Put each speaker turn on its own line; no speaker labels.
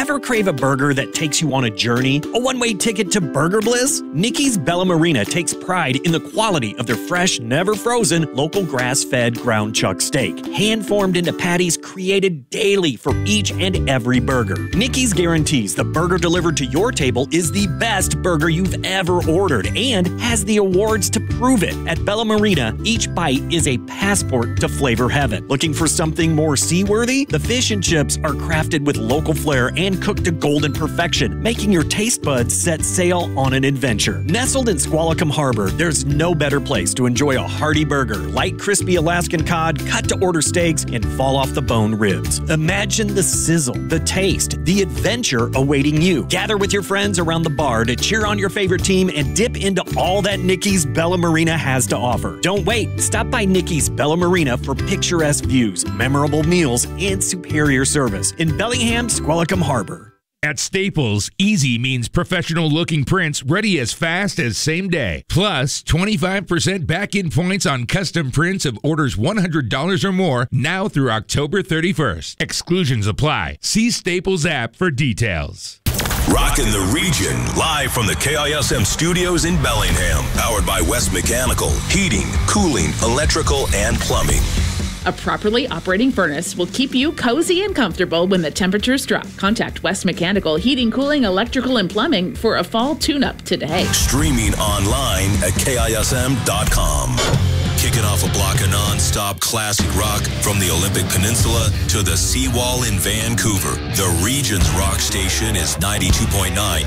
Ever crave a burger that takes you on a journey? A one-way ticket to Burger Bliss? Nikki's Bella Marina takes pride in the quality of their fresh, never frozen, local grass-fed ground chuck steak. Hand-formed into patties created daily for each and every burger. Nikki's guarantees the burger delivered to your table is the best burger you've ever ordered and has the awards to prove it. At Bella Marina, each bite is a passport to flavor heaven. Looking for something more seaworthy? The fish and chips are crafted with local flair and cooked to golden perfection, making your taste buds set sail on an adventure. Nestled in Squalicum Harbor, there's no better place to enjoy a hearty burger, light crispy Alaskan cod, cut-to-order steaks, and fall-off-the-bone ribs. Imagine the sizzle, the taste, the adventure awaiting you. Gather with your friends around the bar to cheer on your favorite team and dip into all that Nikki's Bella Marina has to offer. Don't wait. Stop by Nikki's Bella Marina for picturesque views, memorable meals, and superior service in Bellingham, Squalicum Harbor.
At Staples, easy means professional-looking prints ready as fast as same day. Plus, 25% back-in points on custom prints of orders $100 or more now through October 31st. Exclusions apply. See Staples app for details.
Rockin' the Region, live from the KISM studios in Bellingham. Powered by West Mechanical, heating, cooling, electrical, and plumbing.
A properly operating furnace will keep you cozy and comfortable when the temperatures drop. Contact West Mechanical Heating, Cooling, Electrical, and Plumbing for a fall tune-up today.
Streaming online at KISM.com. Kicking off a block of non-stop classic rock from the Olympic Peninsula to the seawall in Vancouver. The Region's rock station is 92.9